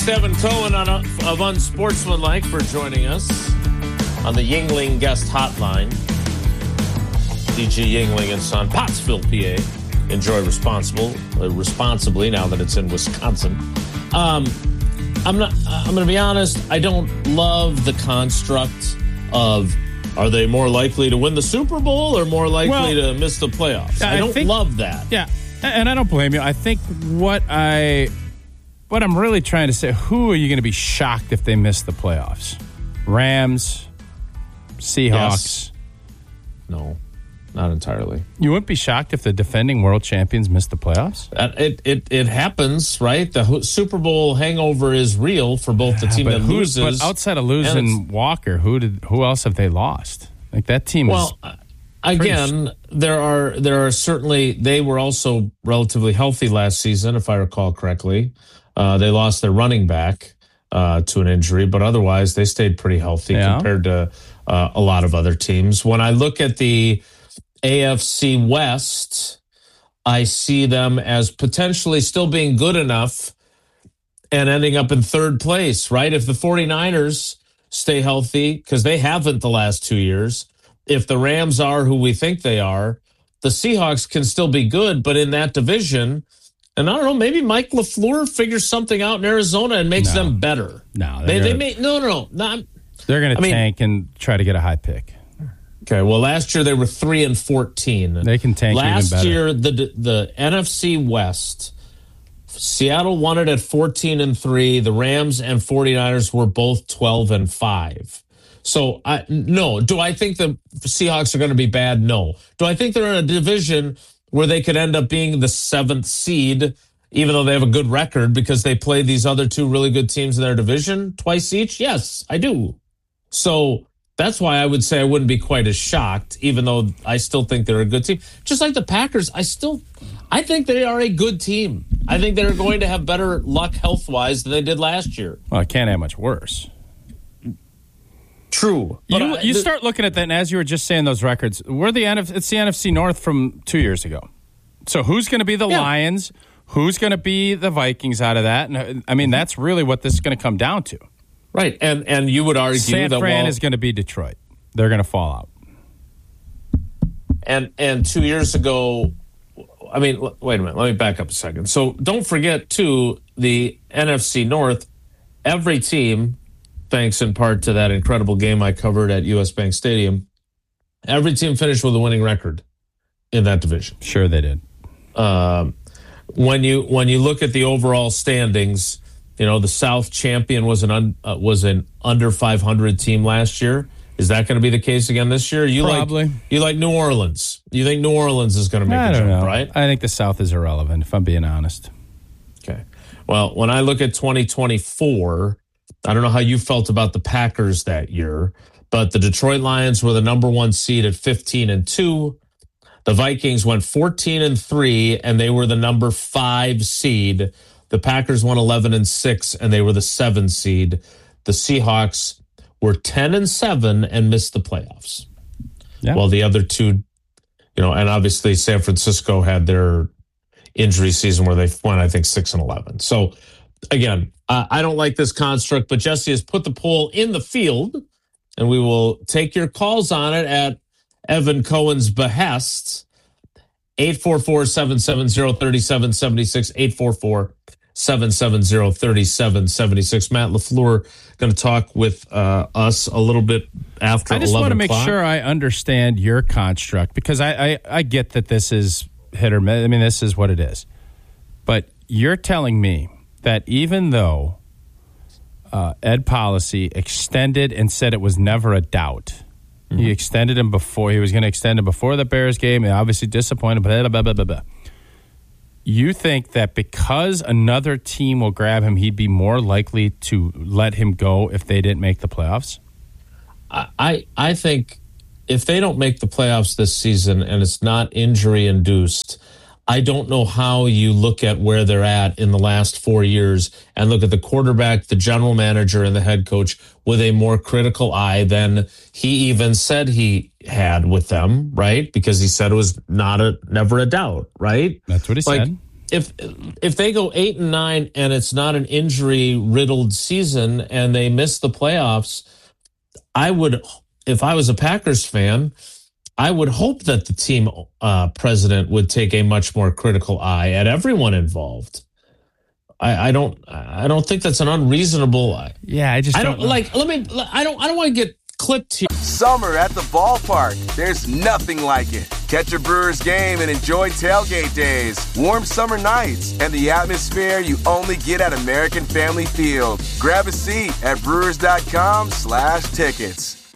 Thanks, Evan Cohen of Unsportsmanlike for joining us on the Yuengling Guest Hotline. DG Yuengling and Son, Pottsville, PA. Enjoy responsibly now that it's in Wisconsin. I'm going to be honest, I don't love the construct of are they more likely to win the Super Bowl or more likely to miss the playoffs? I don't love that. Yeah, and I don't blame you. I think what I'm really trying to say, who are you going to be shocked if they miss the playoffs? Rams, Seahawks? Yes. No, not entirely. You wouldn't be shocked if the defending world champions missed the playoffs? It happens, right? The Super Bowl hangover is real for both the team that loses. But outside of losing Walker, who else have they lost? Like that team is. Again, there are certainly, they were also relatively healthy last season, if I recall correctly. They lost their running back to an injury, but otherwise they stayed pretty healthy compared to a lot of other teams. When I look at the AFC West, I see them as potentially still being good enough and ending up in third place, right? If the 49ers stay healthy, because they haven't the last 2 years, if the Rams are who we think they are, the Seahawks can still be good, but in that division, and I don't know, maybe Mike LaFleur figures something out in Arizona and makes them better. No. They're going to tank and try to get a high pick. Okay, well, last year they were 3-14. They can tank even better. Last year, the NFC West, Seattle won it at 14-3. The Rams and 49ers were both 12-5. So, no. Do I think the Seahawks are going to be bad? No. Do I think they're in a division where they could end up being the 7th seed, even though they have a good record because they play these other two really good teams in their division twice each? Yes, I do. So that's why I would say I wouldn't be quite as shocked, even though I still think they're a good team. Just like the Packers, I think they are a good team. I think they're going to have better luck health-wise than they did last year. Well, it can't have much worse. True. You start looking at that, and as you were just saying those records, it's the NFC North from 2 years ago. So who's going to be the Lions? Who's going to be the Vikings out of that? And I mean, that's really what this is going to come down to. Right, and you would argue San Fran is going to be Detroit. They're going to fall out. And 2 years ago, I mean, wait a minute. Let me back up a second. So don't forget, too, the NFC North, every team, thanks in part to that incredible game I covered at US Bank Stadium, every team finished with a winning record in that division. Sure they did. When you look at the overall standings, you know, the South champion was an under 500 team last year. Is that going to be the case again this year? Probably. You like New Orleans. You think New Orleans is going to make a jump, right? I think the South is irrelevant, if I'm being honest. Okay. Well, when I look at 2024, I don't know how you felt about the Packers that year, but the Detroit Lions were the number 1 seed at 15-2. The Vikings went 14-3, and they were the number 5 seed. The Packers won 11-6, and they were the 7 seed. The Seahawks were 10-7 and missed the playoffs. Yeah. While the other two, and obviously San Francisco had their injury season where they went, I think, 6-11. So, again, I don't like this construct, but Jesse has put the poll in the field, and we will take your calls on it at Evan Cohen's behest. 844-770-3776, 844-770-3776. Matt LaFleur going to talk with us a little bit after 11 o'clock. I just want to make sure I understand your construct, because I get that this is hit or miss. I mean, this is what it is. But you're telling me that even though Ed Policy extended and said it was never a doubt, he extended him before, he was going to extend him before the Bears game, and obviously disappointed, blah, blah, blah, blah, blah. You think that because another team will grab him, he'd be more likely to let him go if they didn't make the playoffs? I think if they don't make the playoffs this season and it's not injury-induced, I don't know how you look at where they're at in the last 4 years and look at the quarterback, the general manager, and the head coach with a more critical eye than he even said he had with them, right? Because he said it was never a doubt, right? That's what he said. if they go 8-9 and it's not an injury riddled season and they miss the playoffs, if I was a Packers fan, I would hope that the team president would take a much more critical eye at everyone involved. I don't think that's an unreasonable. Yeah, I don't like. I don't want to get clipped here. Summer at the ballpark. There's nothing like it. Catch a Brewers game and enjoy tailgate days, warm summer nights, and the atmosphere you only get at American Family Field. Grab a seat at brewers.com/tickets.